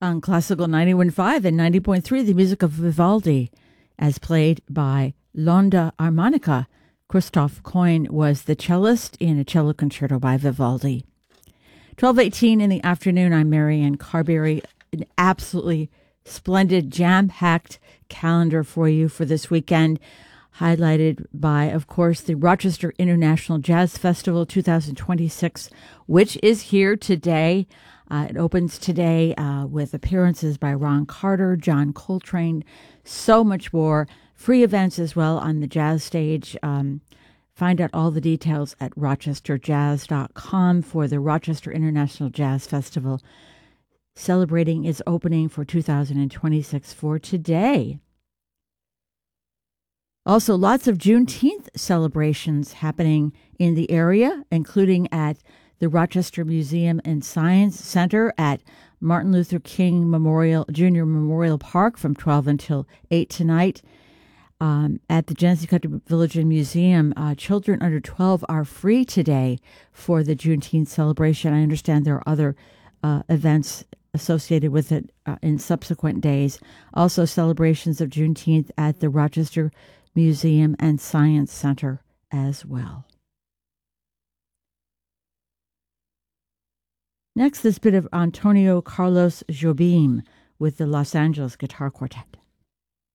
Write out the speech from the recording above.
On Classical 91.5 and 90.3, the music of Vivaldi, as played by L'Onda Armonica. Christoph Koyn was the cellist in a cello concerto by Vivaldi. 12:18 in the afternoon, I'm Marianne Carberry. An absolutely splendid, jam-packed calendar for you for this weekend, highlighted by, of course, the Rochester International Jazz Festival 2026, which is here today. It opens today with appearances by Ron Carter, John Coltrane, so much more. Free events as well on the jazz stage. Find out all the details at rochesterjazz.com for the Rochester International Jazz Festival, celebrating its opening for 2026 for today. Also, lots of Juneteenth celebrations happening in the area, including at the Rochester Museum and Science Center at Martin Luther King Jr. Memorial Park from 12 until 8 tonight. At the Genesee Country Village and Museum, children under 12 are free today for the Juneteenth celebration. I understand there are other events associated with it in subsequent days. Also, celebrations of Juneteenth at the Rochester Museum and Science Center as well. Next, this bit of Antonio Carlos Jobim with the Los Angeles Guitar Quartet.